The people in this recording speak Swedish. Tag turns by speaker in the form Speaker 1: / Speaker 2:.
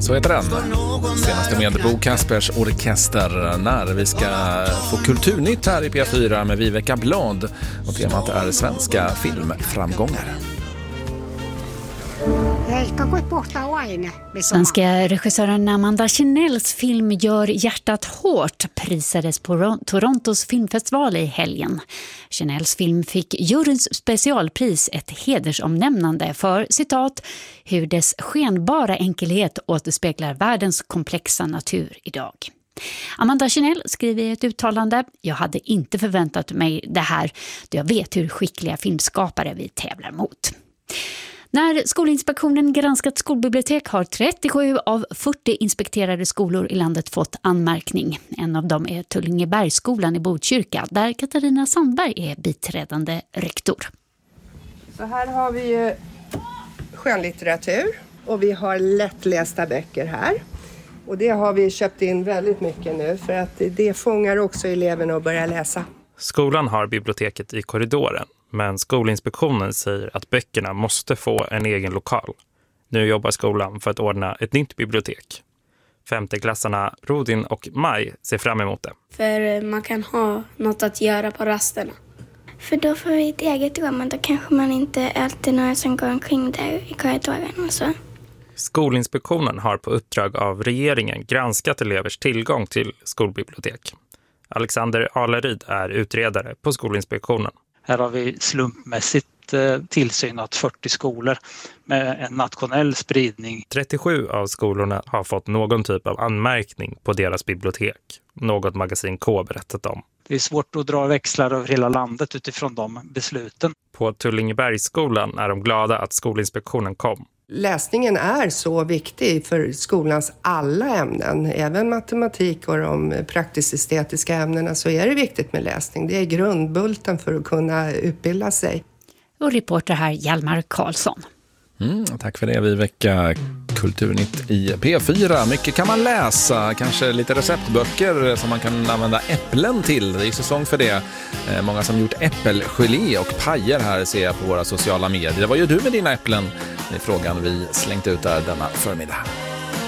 Speaker 1: så heter den. Senaste med Bo Kaspers orkester när vi ska få kulturnytt här i P4 med Viveka Blad och temat är svenska filmframgångar.
Speaker 2: Svenska regissören Amanda Chanels film Gör hjärtat hårt prisades på Torontos filmfestival i helgen. Chanels film fick juryns specialpris, ett hedersomnämnande för, citat, hur dess skenbara enkelhet återspeglar världens komplexa natur idag. Amanda Chanel skriver i ett uttalande: jag hade inte förväntat mig det här då jag vet hur skickliga filmskapare vi tävlar mot. När Skolinspektionen granskat skolbibliotek har 37 av 40 inspekterade skolor i landet fått anmärkning. En av dem är Tullingebergsskolan i Botkyrka, där Katarina Sandberg är biträdande rektor.
Speaker 3: Så här har vi ju skönlitteratur och vi har lättlästa böcker här. Och det har vi köpt in väldigt mycket nu för att det fångar också eleverna att börja läsa.
Speaker 4: Skolan har biblioteket i korridoren. Men Skolinspektionen säger att böckerna måste få en egen lokal. Nu jobbar skolan för att ordna ett nytt bibliotek. Femteklassarna Rodin och Maj ser fram emot det.
Speaker 5: För man kan ha något att göra på rasterna.
Speaker 6: För då får vi ett eget rum, men då kanske man inte alltid några som går omkring där i korridoren och så.
Speaker 4: Skolinspektionen har på uppdrag av regeringen granskat elevers tillgång till skolbibliotek. Alexander Aleryd är utredare på Skolinspektionen.
Speaker 7: Här har vi slumpmässigt tillsynat 40 skolor med en nationell spridning.
Speaker 4: 37 av skolorna har fått någon typ av anmärkning på deras bibliotek. Något magasin K berättat om.
Speaker 7: Det är svårt att dra växlar över hela landet utifrån de besluten.
Speaker 4: På Tullingebergsskolan är de glada att Skolinspektionen kom.
Speaker 3: Läsningen är så viktig för skolans alla ämnen, även matematik och de praktisk-estetiska ämnena, så är det viktigt med läsning. Det är grundbulten för att kunna utbilda sig.
Speaker 2: Och reporter här Hjalmar Karlsson.
Speaker 1: Tack för det, Viveka. Kulturnytt i P4. Mycket kan man läsa, kanske lite receptböcker som man kan använda äpplen till. Det är säsong för det. Många som gjort äppelgelé och pajer här ser jag på våra sociala medier. Vad gör du med dina äpplen? Det är frågan vi slängt ut där denna förmiddag.